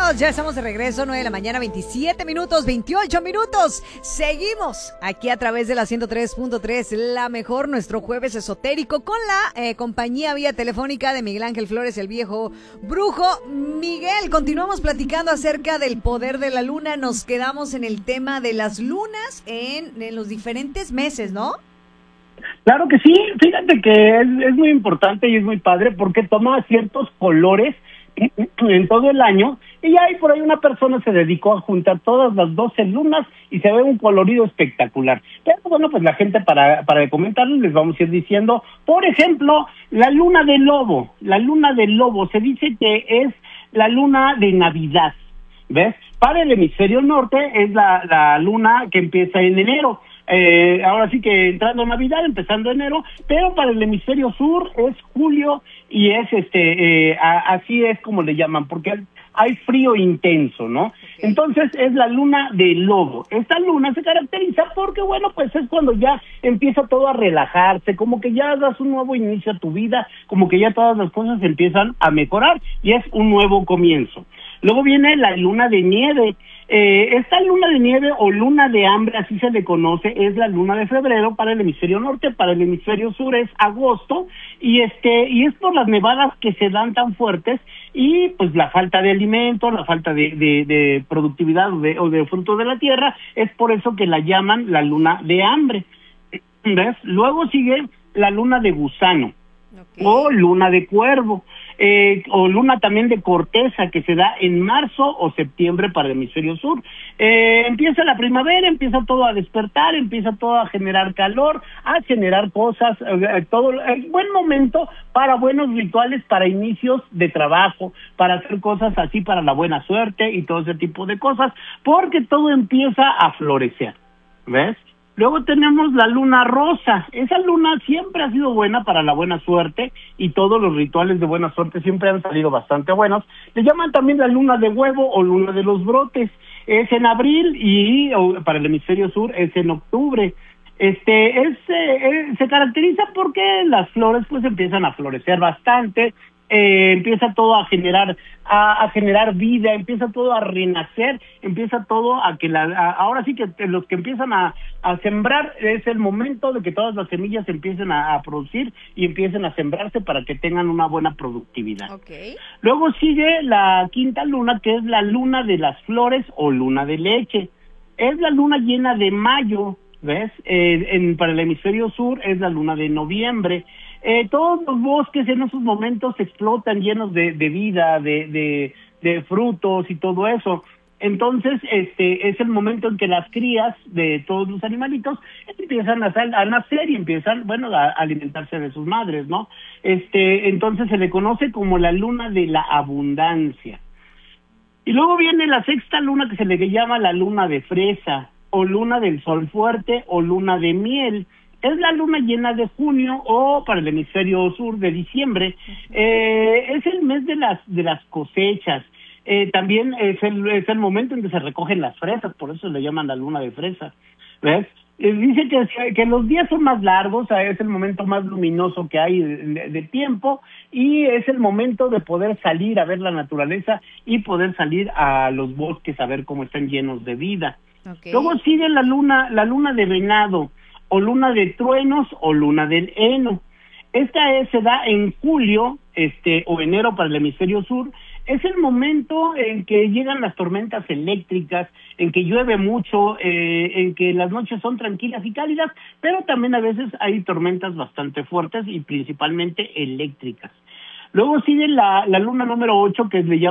Bienvenidos, ya estamos de regreso, 9 de la mañana, 27 minutos, 28 minutos. Seguimos aquí a través de la 103.3, la mejor, nuestro jueves esotérico con la compañía vía telefónica de Miguel Ángel Flores, el viejo brujo. Miguel, continuamos platicando acerca del poder de la luna. Nos quedamos en el tema de las lunas en los diferentes meses, ¿no? Claro que sí, fíjate que es muy importante y es muy padre porque toma ciertos colores en todo el año, y ahí por ahí una persona se dedicó a juntar todas las 12 lunas y se ve un colorido espectacular. Pero bueno, pues la gente para comentarles les vamos a ir diciendo, por ejemplo, la luna del lobo se dice que es la luna de Navidad, ¿ves? Para el hemisferio norte es la luna que empieza en enero. Ahora sí que entrando Navidad, empezando enero, pero para el hemisferio sur es julio y es así es como le llaman, porque hay frío intenso, ¿no? Okay. Entonces es la luna del lobo. Esta luna se caracteriza porque, bueno, pues es cuando ya empieza todo a relajarse, como que ya das un nuevo inicio a tu vida, como que ya todas las cosas empiezan a mejorar y es un nuevo comienzo. Luego viene la luna de nieve. Esta luna de nieve o luna de hambre, así se le conoce, es la luna de febrero para el hemisferio norte, para el hemisferio sur es agosto, y es por las nevadas que se dan tan fuertes y pues la falta de alimento, la falta de productividad o de fruto de la tierra, es por eso que la llaman la luna de hambre. ¿Ves? Luego sigue la luna de gusano. Okay. O luna de cuervo, o luna también de corteza, que se da en marzo o septiembre para el hemisferio sur. Empieza la primavera, empieza todo a despertar, empieza todo a generar calor, a generar cosas, todo buen momento para buenos rituales, para inicios de trabajo, para hacer cosas así, para la buena suerte y todo ese tipo de cosas, porque todo empieza a florecer, ¿ves? Luego tenemos la luna rosa. Esa luna siempre ha sido buena para la buena suerte y todos los rituales de buena suerte siempre han salido bastante buenos. Le llaman también la luna de huevo o luna de los brotes. Es en abril y para el hemisferio sur es en octubre. Se caracteriza porque las flores pues empiezan a florecer bastante. Empieza todo a generar vida, empieza todo a renacer, empieza todo a que ahora sí que los que empiezan a sembrar, es el momento de que todas las semillas empiecen a producir y empiecen a sembrarse para que tengan una buena productividad. Okay. Luego sigue la quinta luna, que es la luna de las flores o luna de leche. Es la luna llena de mayo, ¿ves? Para el hemisferio sur es la luna de noviembre. Todos los bosques en esos momentos explotan llenos de vida, de frutos y todo eso. Entonces, es el momento en que las crías de todos los animalitos empiezan a nacer y empiezan, bueno, a alimentarse de sus madres, ¿no? Entonces se le conoce como la luna de la abundancia. Y luego viene la sexta luna, que se le llama la luna de fresa, o luna del sol fuerte, o luna de miel. Es la luna llena de junio o para el hemisferio sur de diciembre. Es el mes de las cosechas. También es el momento en que se recogen las fresas, por eso le llaman la luna de fresa. ¿Ves? Dice que los días son más largos, es el momento más luminoso que hay de tiempo y es el momento de poder salir a ver la naturaleza y poder salir a los bosques a ver cómo están llenos de vida. Okay. Luego sigue la luna de venado, o luna de truenos o luna del heno. Esta se da en julio o enero para el hemisferio sur. Es el momento en que llegan las tormentas eléctricas, en que llueve mucho, en que las noches son tranquilas y cálidas, pero también a veces hay tormentas bastante fuertes y principalmente eléctricas. Luego sigue la luna número 8, que le llaman